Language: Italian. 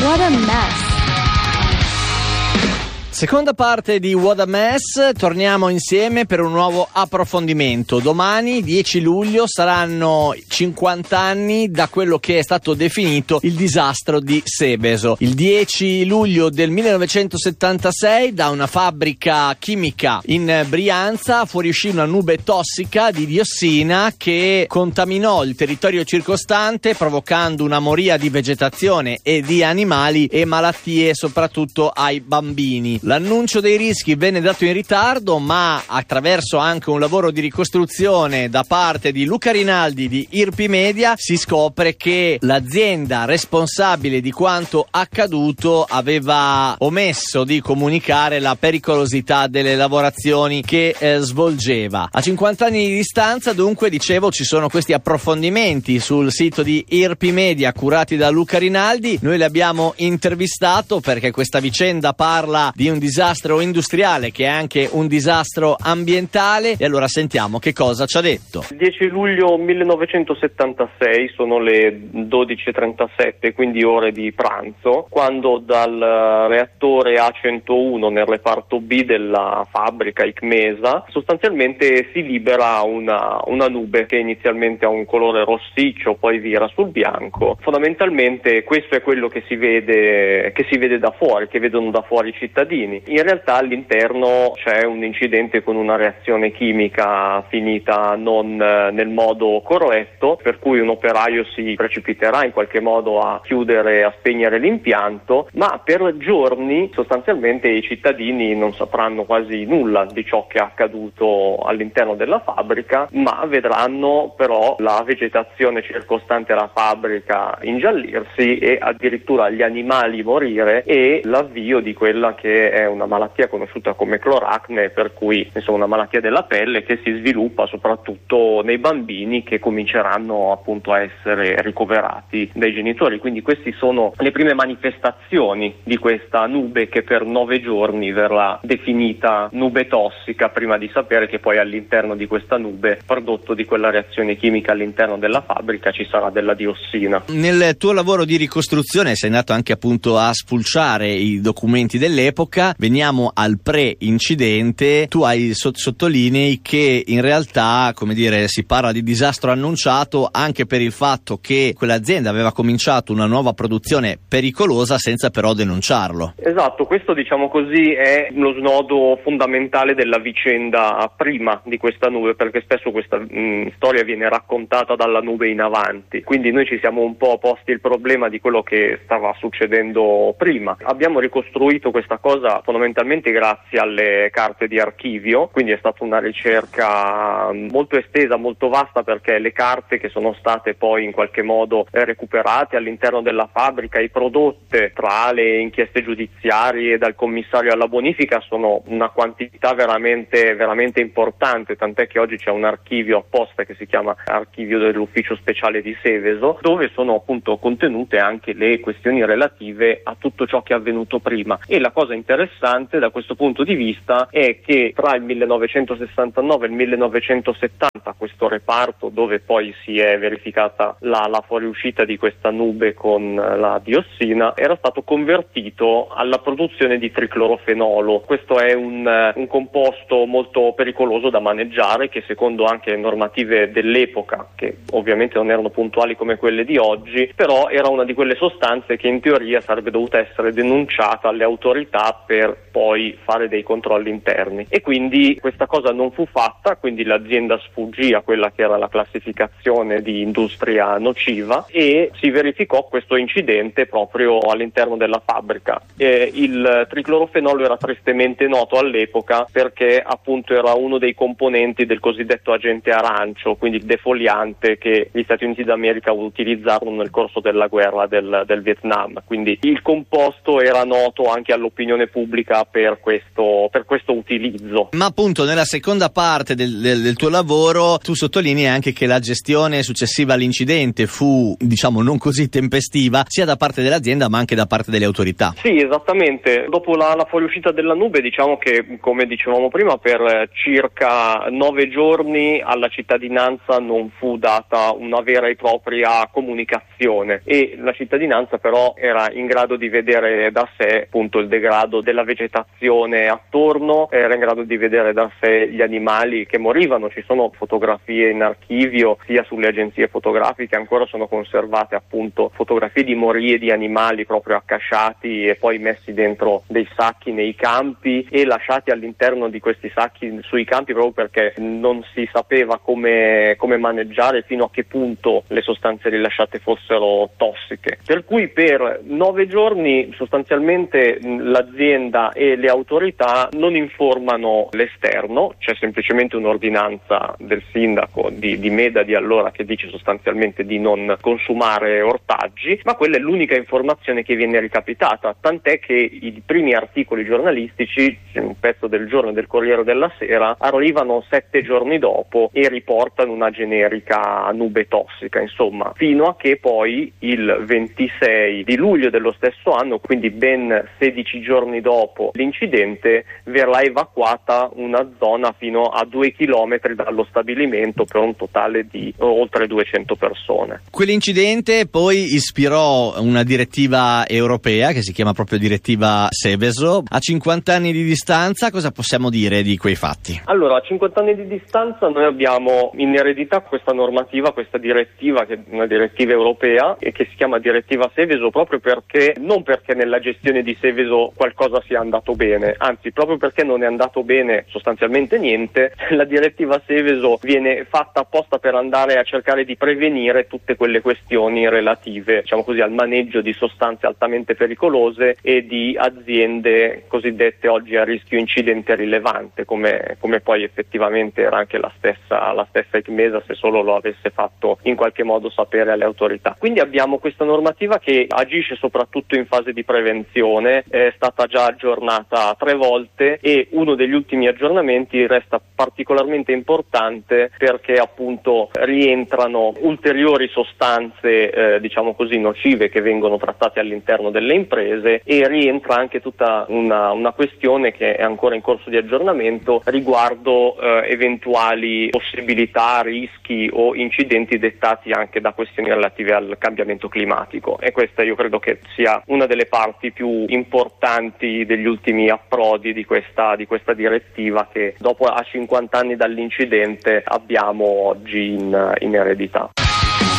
What a mess. Seconda parte di What a Mess, torniamo insieme per un nuovo approfondimento. Domani, 10 luglio, saranno 50 anni da quello che è stato definito il disastro di Seveso. Il 10 luglio del 1976, da una fabbrica chimica in Brianza, fuoriuscì una nube tossica di diossina che contaminò il territorio circostante, provocando una moria di vegetazione e di animali e malattie soprattutto ai bambini. L'annuncio dei rischi venne dato in ritardo, ma attraverso anche un lavoro di ricostruzione da parte di Luca Rinaldi di IRPI Media si scopre che l'azienda responsabile di quanto accaduto aveva omesso di comunicare la pericolosità delle lavorazioni che svolgeva. A 50 anni di distanza, dunque, dicevo, ci sono questi approfondimenti sul sito di IRPI Media curati da Luca Rinaldi. Noi l'abbiamo intervistato perché questa vicenda parla di un disastro industriale che è anche un disastro ambientale, e allora sentiamo che cosa ci ha detto. Il 10 luglio 1976, sono le 12:37, quindi ore di pranzo, quando dal reattore A101 nel reparto B della fabbrica ICMESA sostanzialmente si libera una nube che inizialmente ha un colore rossiccio, poi vira sul bianco. Fondamentalmente questo è quello che si vede da fuori, che vedono da fuori i cittadini. In realtà all'interno c'è un incidente con una reazione chimica finita non nel modo corretto, per cui un operaio si precipiterà in qualche modo a chiudere, a spegnere l'impianto, ma per giorni sostanzialmente i cittadini non sapranno quasi nulla di ciò che è accaduto all'interno della fabbrica, ma vedranno però la vegetazione circostante la fabbrica ingiallirsi e addirittura gli animali morire e l'avvio di quella che è una malattia conosciuta come cloracne, per cui insomma una malattia della pelle che si sviluppa soprattutto nei bambini, che cominceranno appunto a essere ricoverati dai genitori. Quindi queste sono le prime manifestazioni di questa nube che per 9 giorni verrà definita nube tossica, prima di sapere che poi all'interno di questa nube, prodotto di quella reazione chimica all'interno della fabbrica, ci sarà della diossina. Nel tuo lavoro di ricostruzione sei andato anche appunto a spulciare i documenti dell'epoca. Veniamo al pre-incidente. Tu sottolinei che in realtà, come dire, si parla di disastro annunciato anche per il fatto che quell'azienda aveva cominciato una nuova produzione pericolosa senza però denunciarlo. Esatto, questo diciamo così è lo snodo fondamentale della vicenda prima di questa nube, perché spesso questa storia viene raccontata dalla nube in avanti, quindi noi ci siamo un po' posti il problema di quello che stava succedendo prima. Abbiamo ricostruito questa cosa fondamentalmente grazie alle carte di archivio, quindi è stata una ricerca molto estesa, molto vasta, perché le carte che sono state poi in qualche modo recuperate all'interno della fabbrica e prodotte tra le inchieste giudiziarie e dal commissario alla bonifica sono una quantità veramente, veramente importante, tant'è che oggi c'è un archivio apposta che si chiama Archivio dell'Ufficio Speciale di Seveso, dove sono appunto contenute anche le questioni relative a tutto ciò che è avvenuto prima. E la cosa interessante da questo punto di vista è che tra il 1969 e il 1970 questo reparto, dove poi si è verificata la fuoriuscita di questa nube con la diossina, era stato convertito alla produzione di triclorofenolo. Questo è un composto molto pericoloso da maneggiare, che secondo anche normative dell'epoca, che ovviamente non erano puntuali come quelle di oggi, però era una di quelle sostanze che in teoria sarebbe dovuta essere denunciata alle autorità per poi fare dei controlli interni, e quindi questa cosa non fu fatta, quindi l'azienda sfuggì a quella che era la classificazione di industria nociva e si verificò questo incidente proprio all'interno della fabbrica. Il triclorofenolo era tristemente noto all'epoca perché appunto era uno dei componenti del cosiddetto agente arancio, quindi il defoliante che gli Stati Uniti d'America utilizzarono nel corso della guerra del Vietnam. Quindi il composto era noto anche all'opinione pubblica pubblica per questo utilizzo. Ma appunto nella seconda parte del tuo lavoro tu sottolinei anche che la gestione successiva all'incidente fu, diciamo, non così tempestiva sia da parte dell'azienda ma anche da parte delle autorità. Sì, esattamente. Dopo la fuoriuscita della nube, diciamo che, come dicevamo prima, per circa 9 giorni alla cittadinanza non fu data una vera e propria comunicazione, e la cittadinanza però era in grado di vedere da sé appunto il degrado della vegetazione attorno, era in grado di vedere da sé gli animali che morivano. Ci sono fotografie in archivio sia sulle agenzie fotografiche, ancora sono conservate appunto fotografie di morie di animali proprio accasciati e poi messi dentro dei sacchi nei campi e lasciati all'interno di questi sacchi sui campi, proprio perché non si sapeva come maneggiare, fino a che punto le sostanze rilasciate fossero tossiche. Per cui per 9 giorni sostanzialmente l'azienda e le autorità non informano l'esterno, c'è semplicemente un'ordinanza del sindaco di Meda di allora che dice sostanzialmente di non consumare ortaggi, ma quella è l'unica informazione che viene ricapitata, tant'è che i primi articoli giornalistici, un pezzo del Giorno e del Corriere della Sera, arrivano 7 giorni dopo e riportano una generica nube tossica, insomma, fino a che poi il 26 di luglio dello stesso anno, quindi ben 16 giorni dopo l'incidente, verrà evacuata una zona fino a 2 chilometri dallo stabilimento per un totale di oltre 200 persone. Quell'incidente poi ispirò una direttiva europea che si chiama proprio direttiva Seveso. A 50 anni di distanza cosa possiamo dire di quei fatti? Allora, a 50 anni di distanza noi abbiamo in eredità questa normativa, questa direttiva, che è una direttiva europea e che si chiama direttiva Seveso, proprio perché, non perché nella gestione di Seveso qualcosa sia andato bene, anzi proprio perché non è andato bene sostanzialmente niente, la direttiva Seveso viene fatta apposta per andare a cercare di prevenire tutte quelle questioni relative, diciamo così, al maneggio di sostanze altamente pericolose e di aziende cosiddette oggi a rischio incidente rilevante, come poi effettivamente era anche la stessa ICMESA, se solo lo avesse fatto in qualche modo sapere alle autorità. Quindi abbiamo questa normativa che agisce soprattutto in fase di prevenzione, è stata già aggiornata 3 volte e uno degli ultimi aggiornamenti resta particolarmente importante perché appunto rientrano ulteriori sostanze diciamo così nocive che vengono trattate all'interno delle imprese, e rientra anche tutta una questione che è ancora in corso di aggiornamento riguardo eventuali possibilità, rischi o incidenti dettati anche da questioni relative al cambiamento climatico, e questa io credo che sia una delle parti più importanti degli ultimi approdi di questa direttiva che dopo a 50 anni dall'incidente abbiamo oggi in eredità.